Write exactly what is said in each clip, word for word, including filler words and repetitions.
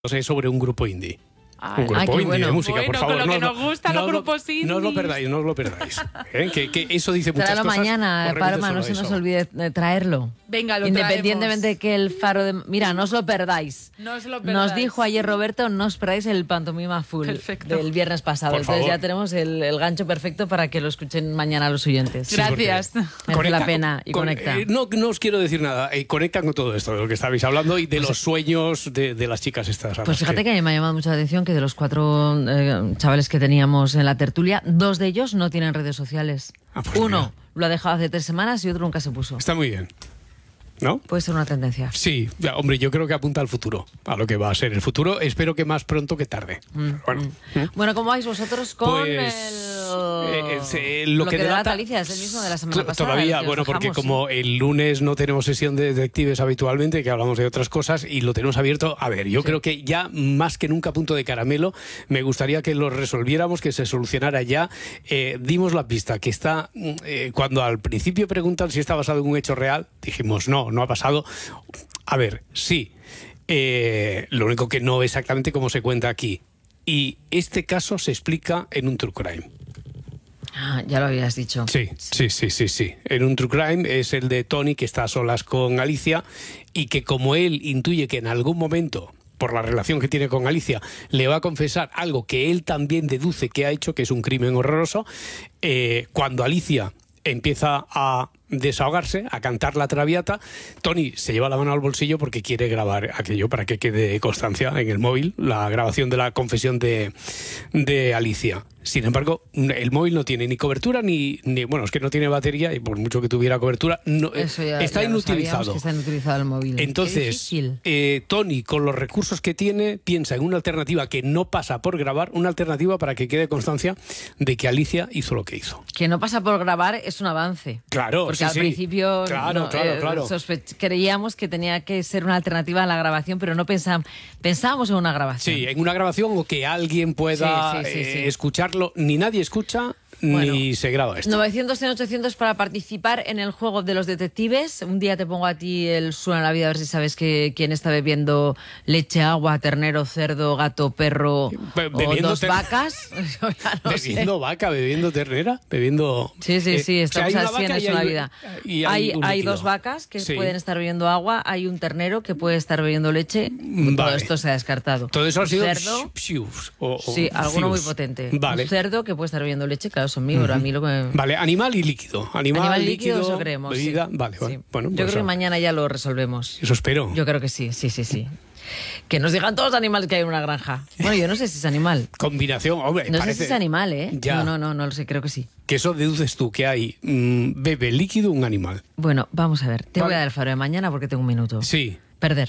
sé, sobre un grupo indie. Ay, un grupo ay, qué indie bueno. de música, Bueno, por favor. con lo que no, nos gustan no, los grupos indie. No os lo perdáis, no os lo perdáis. ¿Eh? Que, que eso dice muchas Tráelo cosas. mañana, Paloma, no se nos olvide de traerlo. Venga, lo Independientemente de traemos. que el faro de... Mira, no os lo perdáis. No os lo perdáis. Nos dijo ayer Roberto, no os perdáis el pantomima full Perfecto. del viernes pasado. Por Entonces favor. ya tenemos el, el gancho perfecto para que lo escuchen mañana los oyentes. Sí, Gracias. porque Merece conecta la pena con- y con- conecta. eh, no, no os quiero decir nada. Eh, conectan con todo esto de lo que estabais hablando y de los sueños de, de las chicas estas. a Pues las fíjate que a mí me ha llamado mucho la atención que de los cuatro eh, chavales que teníamos en la tertulia, dos de ellos no tienen redes sociales. Ah, pues Uno mira. lo ha dejado hace tres semanas y otro nunca se puso. Está muy bien. ¿No? Puede ser una tendencia. Sí, ya, hombre, yo creo que apunta al futuro, a lo que va a ser el futuro. Espero que más pronto que tarde. Bueno, ¿eh? Bueno, ¿cómo vais vosotros con Pues, el... eh, es, eh, lo, lo que, que delata delata Alicia? Es el mismo de la semana T- pasada. Todavía, el que bueno, os porque dejamos, como sí. el lunes no tenemos sesión de detectives habitualmente, que hablamos de otras cosas, y lo tenemos abierto, a ver, yo Sí. creo que ya más que nunca punto de caramelo, me gustaría que lo resolviéramos, que se solucionara ya. Eh, dimos la pista, que está, eh, cuando al principio preguntan si está basado en un hecho real, dijimos no, no ha pasado. A ver, sí, eh, lo único que no exactamente como se cuenta aquí. Y este caso se explica en un true crime. Ah, ya lo habías dicho. Sí, sí, sí, sí, sí. En un true crime es el de Tony, que está a solas con Alicia y que como él intuye que en algún momento, por la relación que tiene con Alicia, le va a confesar algo que él también deduce que ha hecho, que es un crimen horroroso, eh, cuando Alicia empieza a desahogarse, a cantar la Traviata, Tony se lleva la mano al bolsillo porque quiere grabar aquello para que quede constancia en el móvil, la grabación de la confesión de, de Alicia. Sin embargo, el móvil no tiene ni cobertura ni, ni... Bueno, es que no tiene batería y por mucho que tuviera cobertura, no, Eso ya, está ya lo sabíamos, inutilizado. que está inutilizado el móvil. Qué Entonces, difícil. eh, Tony, con los recursos que tiene, piensa en una alternativa que no pasa por grabar, una alternativa para que quede constancia de que Alicia hizo lo que hizo. Que no pasa por grabar es un avance. Claro, Porque sí, al sí. principio Claro, no, claro, eh, claro. sospech- creíamos que tenía que ser una alternativa a la grabación, pero no pensábamos, pensábamos en una grabación. Sí, en una grabación o que alguien pueda Sí, sí, sí, eh, sí. escucharlo. Ni nadie escucha, Bueno, ni se graba esto. novecientos, cien, ochocientos para participar en el juego de los detectives. Un día te pongo a ti el suena a la vida a ver si sabes que, quién está bebiendo leche, agua, ternero, cerdo, gato, perro Be- o bebiendo dos ter- vacas. Yo ya no sé. Bebiendo vaca, bebiendo ternera, bebiendo... Sí, sí, eh, sí, o sea, estamos hay una así en vaca el y Suena hay- Vida. y Hay, un hay líquido. dos vacas que Sí. pueden estar bebiendo agua, hay un ternero que puede estar bebiendo leche. Todo Vale. esto se ha descartado. Todo eso ha Un sido... cerdo, psius, o- o sí, alguno muy fius. potente. Vale. Un cerdo que puede estar bebiendo leche, claro, son míos, a mí lo que... Vale, animal y líquido. Animal, Animal líquido, líquido, eso creemos. sí. bebida. Vale, Sí. vale. Bueno, Yo pues creo que eso- mañana ya lo resolvemos. Eso espero. Yo creo que sí, sí, sí, sí. Que nos digan todos los animales que hay en una granja. Bueno, yo no sé si es animal. Combinación, hombre, No parece sé si es animal, ¿eh? Ya. No, no, no, no lo sé, creo que sí. que eso deduces tú, que hay mm, bebe líquido un animal. Bueno, vamos a ver. Te Vale. voy a dar el faro de mañana porque tengo un minuto. Sí. Perder.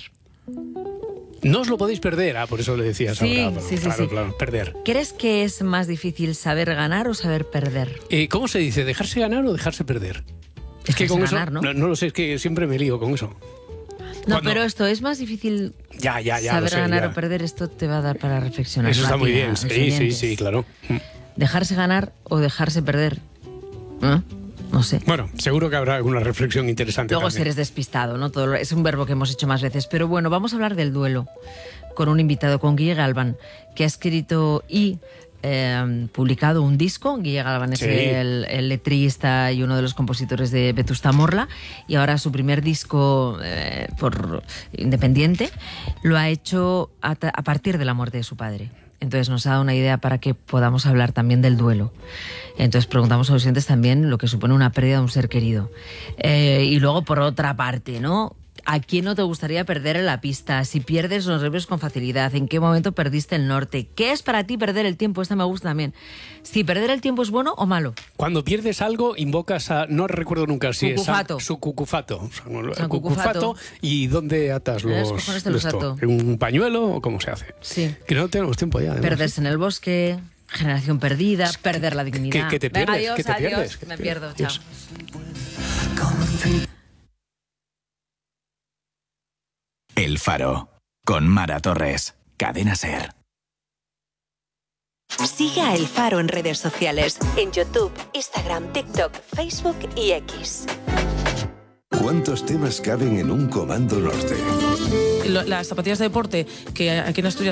No os lo podéis perder. Ah, por eso le decías Sí, ahora. pero sí, sí, claro, sí. claro, perder. ¿Crees que es más difícil saber ganar o saber perder? Eh, ¿Cómo se dice? ¿Dejarse ganar o dejarse perder? Es que Dejarse con ganar, eso... ¿no? No, no lo sé, es que siempre me lío con eso. No, Cuando- pero esto es más difícil Ya, ya, ya. saber lo sé, ganar ya. o perder. Esto te va a dar para reflexionar. Eso está muy Mati, a bien. los Sí, sí, oyentes. sí, claro. Mm. ¿Dejarse ganar o dejarse perder? ¿Eh? No sé. Bueno, seguro que habrá alguna reflexión interesante Luego también. eres despistado, ¿no? Todo lo- es un verbo que hemos hecho más veces. Pero bueno, vamos a hablar del duelo con un invitado, con Guille Galván, que ha escrito y eh, publicado un disco. Guille Galván es Sí. el, el letrista y uno de los compositores de Vetusta Morla, y ahora su primer disco eh, por independiente lo ha hecho a, ta- a partir de la muerte de su padre. Entonces nos ha dado una idea para que podamos hablar también del duelo. Entonces preguntamos a los oyentes también lo que supone una pérdida de un ser querido. Eh, y luego, por otra parte, ¿no? ¿A quién no te gustaría perder en la pista? Si pierdes los nervios con facilidad, ¿en qué momento perdiste el norte? ¿Qué es para ti perder el tiempo? Esta me gusta también. Si perder el tiempo es bueno o malo. Cuando pierdes algo, invocas a... No recuerdo nunca si Cucufato. es... San- Su cucufato. San, San cucufato. Cucufato. ¿Y dónde atas ¿Eh? los... Los cojones te los esto? ato. ¿En un pañuelo o cómo se hace? Sí. Que no tenemos tiempo ya. además. Perderse en el bosque, generación perdida, perder la dignidad. ¿Qué- qué te Venga, pierdes? adiós, ¿Qué te adiós. pierdes? ¿Qué te Me pierdes? pierdo, chao. Adiós. El Faro, con Mara Torres, Cadena SER. Sigue a El Faro en redes sociales, en YouTube, Instagram, TikTok, Facebook y X. ¿Cuántos temas caben en un Comando Norte? Las zapatillas de deporte que aquí en Asturias